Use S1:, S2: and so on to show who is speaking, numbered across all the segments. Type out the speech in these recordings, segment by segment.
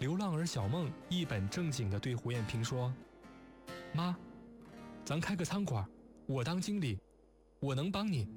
S1: 流浪儿小梦一本正经地对胡艳萍说：“妈，咱开个餐馆，我当经理，我能帮你。”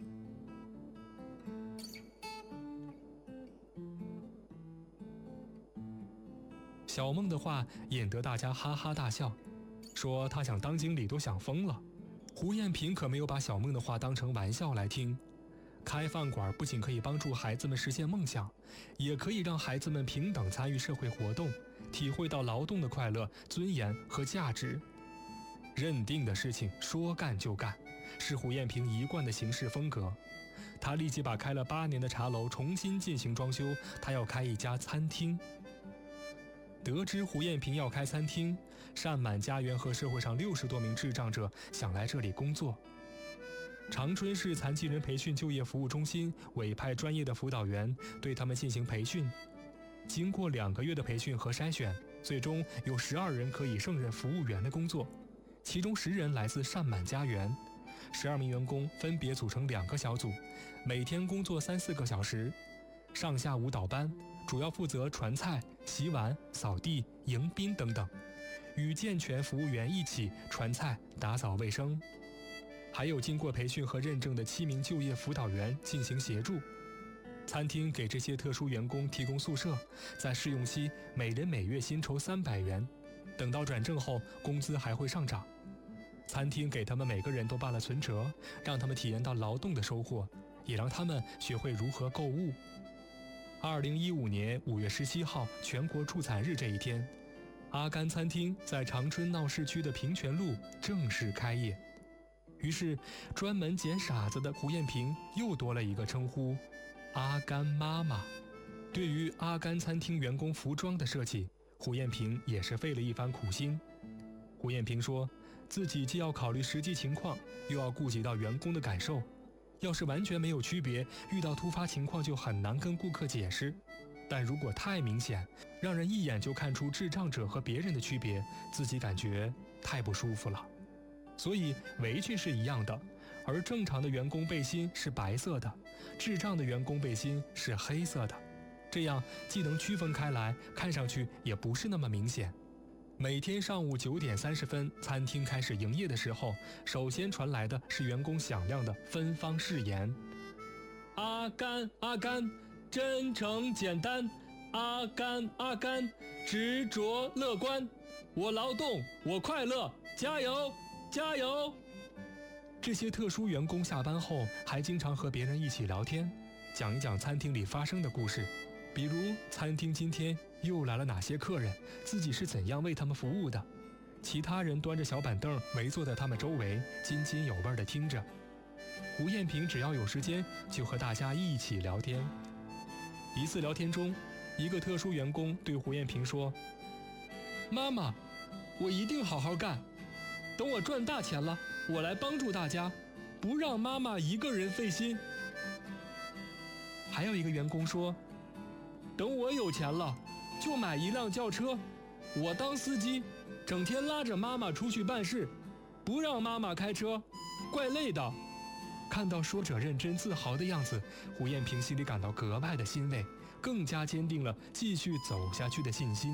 S1: 小梦的话引得大家哈哈大笑，说她想当经理都想疯了。胡艳萍可没有把小梦的话当成玩笑来听。开饭馆不仅可以帮助孩子们实现梦想，也可以让孩子们平等参与社会活动，体会到劳动的快乐、尊严和价值。认定的事情说干就干，是胡艳萍一贯的行事风格。她立即把开了8年的茶楼重新进行装修，她要开一家餐厅。得知胡艳萍要开餐厅，善满家园和社会上60多名智障者想来这里工作。长春市残疾人培训就业服务中心委派专业的辅导员对他们进行培训。经过2个月的培训和筛选，最终有12人可以胜任服务员的工作，其中10人来自善满家园。12名员工分别组成2个小组，每天工作3-4个小时，上下午倒班，主要负责传菜、洗碗、扫地、迎宾等等，与健全服务员一起传菜、打扫卫生。还有经过培训和认证的7名就业辅导员进行协助。餐厅给这些特殊员工提供宿舍，在试用期每人每月薪酬300元，等到转正后工资还会上涨。餐厅给他们每个人都办了存折，让他们体验到劳动的收获，也让他们学会如何购物。2015年5月17号全国助残日这一天，阿甘餐厅在长春闹市区的平泉路正式开业。于是专门捡傻子的胡艳萍又多了一个称呼，阿甘妈妈。对于阿甘餐厅员工服装的设计，胡艳萍也是费了一番苦心。胡艳萍说，自己既要考虑实际情况，又要顾及到员工的感受，要是完全没有区别，遇到突发情况就很难跟顾客解释，但如果太明显，让人一眼就看出智障者和别人的区别，自己感觉太不舒服了。所以围裙是一样的，而正常的员工背心是白色的，智障的员工背心是黑色的，这样既能区分开来，看上去也不是那么明显。每天上午9点30分，餐厅开始营业的时候，首先传来的是员工响亮的分方誓言：阿甘阿甘，真诚简单，阿甘阿甘，执着乐观，我劳动我快乐，加油加油！这些特殊员工下班后还经常和别人一起聊天，讲一讲餐厅里发生的故事，比如餐厅今天又来了哪些客人，自己是怎样为他们服务的。其他人端着小板凳围坐在他们周围，津津有味地听着。胡艳萍只要有时间就和大家一起聊天。一次聊天中，一个特殊员工对胡艳萍说：妈妈，我一定好好干，等我赚大钱了，我来帮助大家，不让妈妈一个人费心。还有一个员工说：等我有钱了，就买一辆轿车，我当司机，整天拉着妈妈出去办事，不让妈妈开车，怪累的。看到说者认真自豪的样子，胡艳萍心里感到格外的欣慰，更加坚定了继续走下去的信心。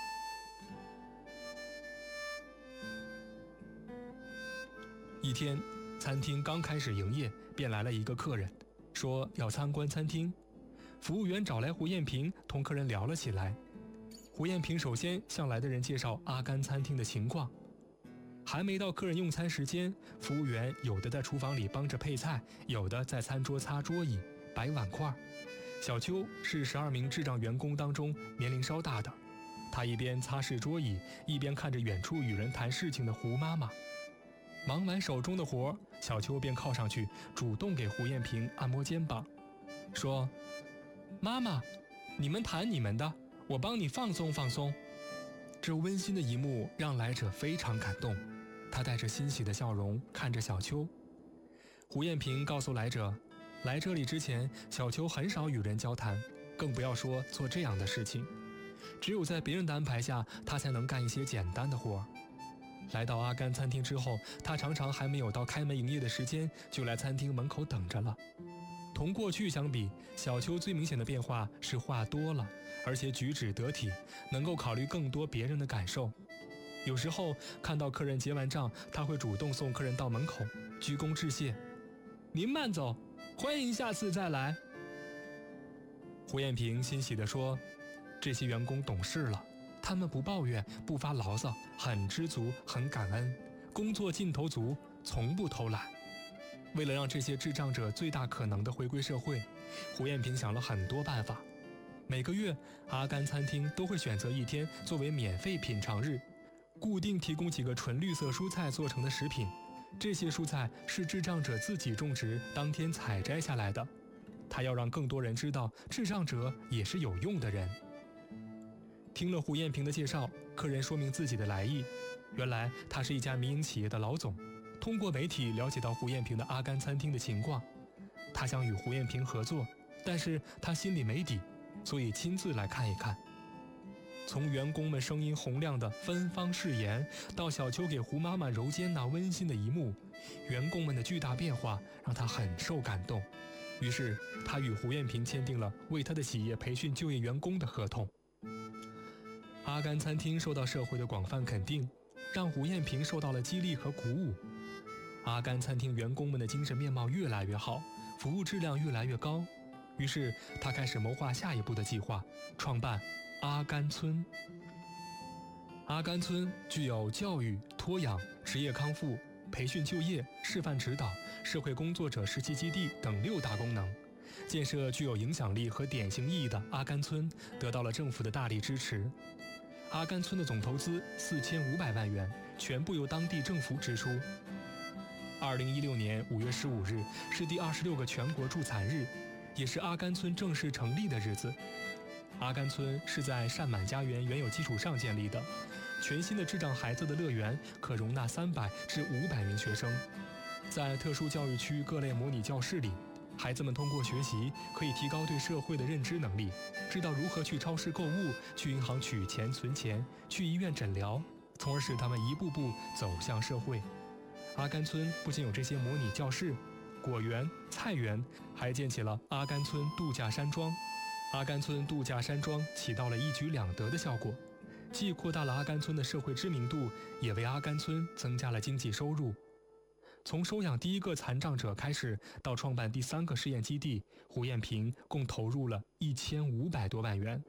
S1: 一天，餐厅刚开始营业，便来了一个客人，说要参观餐厅。服务员找来胡艳萍，同客人聊了起来。胡艳萍首先向来的人介绍阿甘餐厅的情况。还没到客人用餐时间，服务员有的在厨房里帮着配菜，有的在餐桌擦桌椅、摆碗筷。小邱是12名智障员工当中年龄稍大的，他一边擦拭桌椅，一边看着远处与人谈事情的胡妈妈。忙完手中的活，小邱便靠上去，主动给胡艳萍按摩肩膀，说：妈妈，你们谈你们的，我帮你放松放松。这温馨的一幕让来者非常感动，他带着欣喜的笑容看着小邱。胡艳萍告诉来者，来这里之前，小邱很少与人交谈，更不要说做这样的事情。只有在别人的安排下，他才能干一些简单的活。来到阿甘餐厅之后，他常常还没有到开门营业的时间，就来餐厅门口等着了。 同过去相比，小秋最明显的变化是话多了，而且举止得体，能够考虑更多别人的感受。有时候看到客人结完账，他会主动送客人到门口，鞠躬致谢：“您慢走，欢迎下次再来。”胡艳萍欣喜地说：“这些员工懂事了，他们不抱怨，不发牢骚，很知足，很感恩，工作劲头足，从不偷懒。”为了让这些智障者最大可能的回归社会，胡艳萍想了很多办法。每个月，阿甘餐厅都会选择一天作为免费品尝日，固定提供几个纯绿色蔬菜做成的食品。这些蔬菜是智障者自己种植，当天采摘下来的。他要让更多人知道，智障者也是有用的人。听了胡艳萍的介绍，客人说明自己的来意，原来他是一家民营企业的老总。通过媒体了解到胡艳萍的阿甘餐厅的情况，他想与胡艳萍合作，但是他心里没底，所以亲自来看一看。从员工们声音洪亮的芬芳誓言，到小秋给胡妈妈揉肩那温馨的一幕，员工们的巨大变化让他很受感动。于是他与胡艳萍签订了为他的企业培训就业员工的合同。阿甘餐厅受到社会的广泛肯定，让胡艳萍受到了激励和鼓舞。阿甘餐厅员工们的精神面貌越来越好，服务质量越来越高，于是他开始谋划下一步的计划，创办阿甘村。阿甘村具有教育、托养、职业康复、培训就业、示范指导、社会工作者实习基地等6大功能。建设具有影响力和典型意义的阿甘村得到了政府的大力支持。阿甘村的总投资4500万元，全部由当地政府支出。2016年5月15日是第26个全国助残日，也是阿甘村正式成立的日子。阿甘村是在善满家园原有基础上建立的，全新的智障孩子的乐园可容纳300至500名学生。在特殊教育区各类模拟教室里，孩子们通过学习可以提高对社会的认知能力，知道如何去超市购物，去银行取钱存钱，去医院诊疗，从而使他们一步步走向社会。阿甘村不仅有这些模拟教室、果园、菜园，还建起了阿甘村度假山庄。阿甘村度假山庄起到了一举两得的效果，既扩大了阿甘村的社会知名度，也为阿甘村增加了经济收入。从收养第1个残障者开始，到创办第3个试验基地，胡艳萍共投入了1500多万元。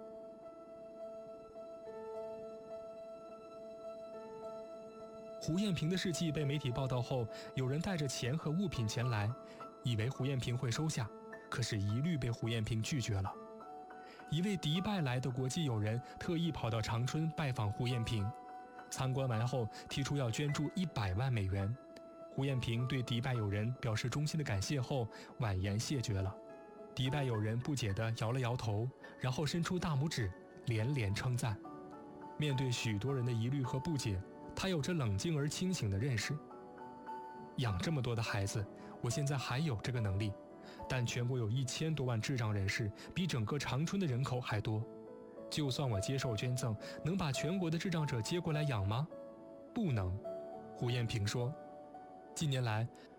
S1: 胡艳萍的事迹被媒体报道后，有人带着钱和物品前来，以为胡艳萍会收下，可是一律被胡艳萍拒绝了。一位迪拜来的国际友人特意跑到长春拜访胡艳萍，参观完后提出要捐助100万美元。胡艳萍对迪拜友人表示衷心的感谢后，婉言谢绝了。迪拜友人不解地摇了摇头，然后伸出大拇指，连连称赞。面对许多人的疑虑和不解，他有着冷静而清醒的认识。养这么多的孩子，我现在还有这个能力，但全国有1000多万智障人士，比整个长春的人口还多。就算我接受捐赠，能把全国的智障者接过来养吗？不能。胡艳萍说。近年来，